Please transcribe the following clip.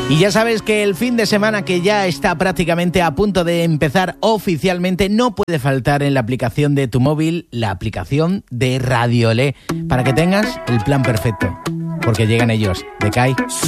Y ya sabes que el fin de semana, que ya está prácticamente a punto de empezar oficialmente, no puede faltar en la aplicación de tu móvil la aplicación de Radiolé, para que tengas el plan perfecto, porque llegan ellos, de Kai.